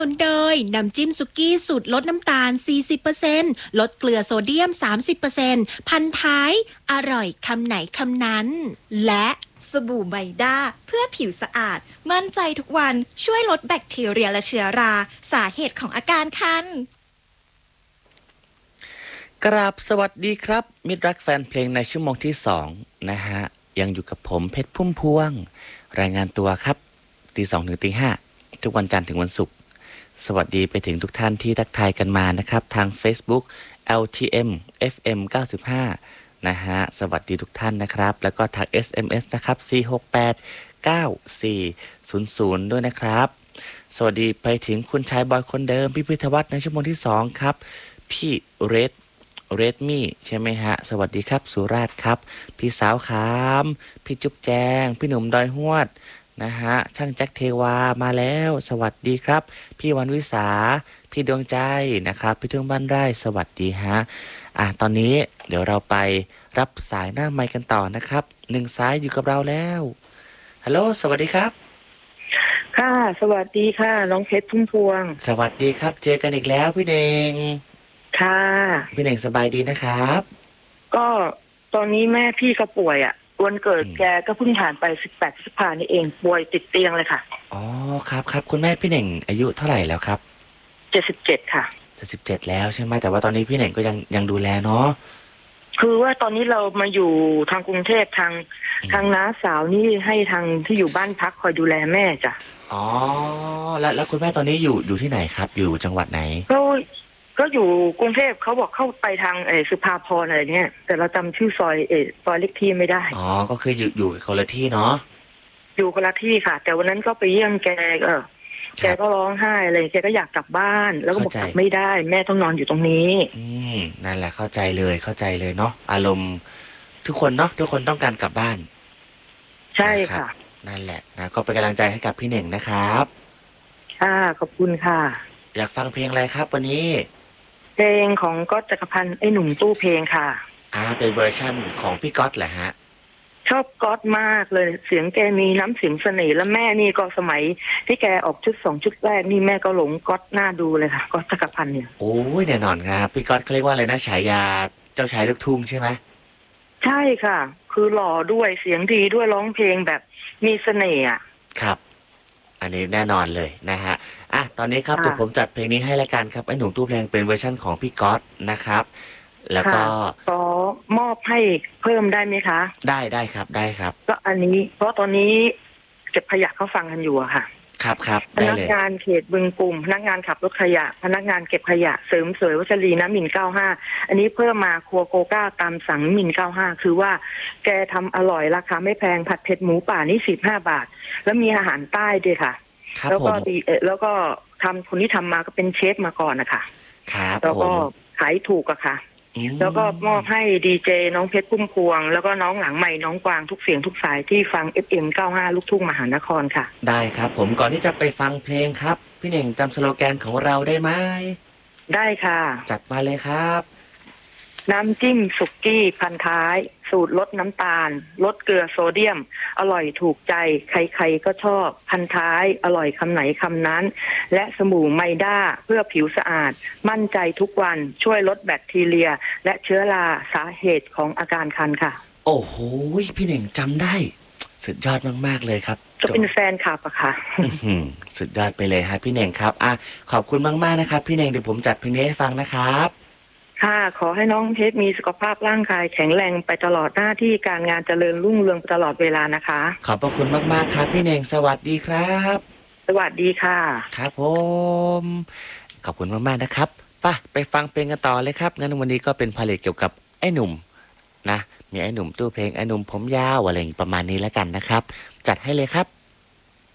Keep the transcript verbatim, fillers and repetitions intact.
โดยน้ำจิ้มสุกี้สูตรลดน้ำตาล สี่สิบเปอร์เซ็นต์ ลดเกลือโซเดียม สามสิบเปอร์เซ็นต์ พันท้ายอร่อยคำไหนคำนั้นและสบู่ไมด้าเพื่อผิวสะอาดมั่นใจทุกวันช่วยลดแบคทีเรียและเชื้อราสาเหตุของอาการคันกราบสวัสดีครับมิตรรักแฟนเพลงในชั่วโมงที่สองนะฮะยังอยู่กับผมเพชรพุ่มพวงรายงานตัวครับตีสองถึงตีห้าทุกวันจันทร์ถึงวันศุกร์สวัสดีไปถึงทุกท่านที่ทักทายกันมานะครับทาง Facebook แอล ที เอ็ม เอฟ เอ็ม เก้าสิบห้านะฮะสวัสดีทุกท่านนะครับแล้วก็ทาง เอส เอ็ม เอส นะครับสี่หกแปด เก้า สี่ ศูนย์ ศูนย์ด้วยนะครับสวัสดีไปถึงคุณชายบอยคนเดิมพี่พิทวัฒน์ในชั่วโมงที่สองครับพี่เรดเรดมี่ใช่ไหมฮะสวัสดีครับสุราษฎร์ครับพี่สาวขามพี่จุ๊บแจงพี่หนุ่มดอยหวดนะฮะช่างแจ็คเทวามาแล้วสวัสดีครับพี่วันวิสาพี่ดวงใจนะครับพี่เทืองบ้านไร่สวัสดีฮะอ่ะตอนนี้เดี๋ยวเราไปรับสายหน้าไมค์กันต่อนะครับหนึ่งสายอยู่กับเราแล้วฮัลโหลสวัสดีครับค่ะสวัสดีค่ะน้องเพชรพุ่มพวงสวัสดีครับเจอกันอีกแล้วพี่เน่งค่ะพี่เน่งสบายดีนะครับก็ตอนนี้แม่พี่ก็ป่วยอ่ะวันเกิดแกก็เพิ่งผ่านไปสิบแปดพฤษภาคมนี่เองป่วยติดเตียงเลยค่ะอ๋อครับครับคุณแม่พี่เน่งอายุเท่าไหร่แล้วครับเจ็ดสิบเจ็ดค่ะเจ็ดสิบเจ็ดแล้วใช่ไหมแต่ว่าตอนนี้พี่เน่งก็ยังยังดูแลเนาะคือว่าตอนนี้เรามาอยู่ทางกรุงเทพทางทางน้าสาวนี่ให้ทางที่อยู่บ้านพักคอยดูแลแม่จ้ะอ๋อแล้วแล้วคุณแม่ตอนนี้อยู่อยู่ที่ไหนครับอยู่จังหวัดไหนก็ก็อยู่กรุงเทพเขาบอกเข้าไปทางเออสุภาพรอะไรเนี่ยแต่เราจำชื่อซอยเออซอยเล็กที่ไม่ได้อ๋อก็คืออยู่อยู่คนละที่เนาะอยู่คนละที่ค่ะแต่วันนั้นก็ไปเยี่ยมแกเออแกก็ร้องไห้อะไรแกก็อยากกลับบ้านแล้วก็บอกกลับไม่ได้แม่ต้องนอนอยู่ตรงนี้อืมนั่นแหละเข้าใจเลยเข้าใจเลยเนาะอารมณ์ทุกคนเนาะทุกคนต้องการกลับบ้านใช่ค่ะนั่นแหละนะก็เป็นกำลังใจให้กับพี่เน่งนะครับค่ะขอบคุณค่ะอยากฟังเพลงอะไรครับวันนี้เพลงของก๊อตจักรพันธ์ไอ้หนุ่มตู้เพลงค่ะอ่าเป็นเวอร์ชั่นของพี่ก๊อตแหละฮะชอบก๊อตมากเลยเสียงแกมีน้ำเสียงเสน่ห์และแม่นี่ก็สมัยที่แกออกชุดสองชุดแรกนี่แม่ก็หลงก๊อตหน้าดูเลยค่ะก๊อตจักรพันธ์เนี่ยโอ้ยแน่นอนครับพี่ก๊อตเขาเรียกว่าอะไรนะฉายาเจ้าชายลูกทุ่งใช่ไหมใช่ค่ะคือหล่อด้วยเสียงดีด้วยร้องเพลงแบบมีเสน่ห์อ่ะครับอันนี้แน่นอนเลยนะฮะอ่ะตอนนี้ครับเดี๋ยวผมจัดเพลงนี้ให้ละกันครับไอ้หนุ่มตู้เพลงเป็นเวอร์ชั่นของพี่ก๊อตนะครับแล้วก็ขอมอบให้เพิ่มได้ไหมคะได้ได้ครับได้ครับก็อันนี้เพราะตอนนี้เก็บขยะเขาฟังกันอยู่อะค่ะครับครับพนักงานเขตบึงกลุ่มพนักงานขับรถขยะพนักงานเก็บขยะเสริมสวยวัชรีน้ำมินเก้าห้าอันนี้เพิ่มมาครัวโกก้าตามสั่งมินเก้าห้าคือว่าแกทำอร่อยราคาไม่แพงผัดเผ็ดหมูป่านี่สิบห้าบาทแล้วมีอาหารใต้ด้วยค่ะแล้วก็ดีแล้วก็ทำคนที่ทำมาก็เป็นเชฟมาก่อนนะคะครับแล้วก็ขายถูกอะค่ะแล้วก็มอบให้ดีเจน้องเพชรพุ่มพวงแล้วก็น้องหลังใหม่น้องกวางทุกเสียงทุกสายที่ฟัง เอฟ เอ็ม เก้าห้า ลูกทุ่งมหานครค่ะได้ครับผมก่อนที่จะไปฟังเพลงครับพี่เน่งจำสโลแกนของเราได้ไหมได้ค่ะจัดมาเลยครับน้ำจิ้มสุกี้พันท้ายสูตรลดน้ำตาลลดเกลือโซเดียมอร่อยถูกใจใครๆก็ชอบพันท้ายอร่อยคำไหนคำนั้นและสบู่ไมด้าเพื่อผิวสะอาดมั่นใจทุกวันช่วยลดแบคทีเรียและเชื้อราสาเหตุของอาการคันค่ะโอ้โหพี่เน่งจำได้สุดยอดมากๆเลยครับจะเป็นแฟนคลับอะค่ะสุดยอดไปเลยฮะพี่เน่งครับอ่ะขอบคุณมากๆนะครับพี่เน่งเดี๋ยวผมจัดเพลงนี้ให้ฟังนะครับค่ะขอให้น้องเพชรมีสุขภาพร่างกายแข็งแรงไปตลอดหน้าที่การงานเจริญรุ่งเรืองตลอดเวลานะคะขอบพระคุณมากๆครับพี่เน่งสวัสดีครับสวัสดีค่ะครับผมขอบคุณมากๆนะครับป่ะไปฟังเพลงกันต่อเลยครับงั้นวันนี้ก็เป็นพาเลทเกี่ยวกับไอ้หนุ่มนะมีไอ้หนุ่มตู้เพลงไอ้หนุ่มผมยาวอะไรอย่างประมาณนี้แล้วกันนะครับจัดให้เลยครับ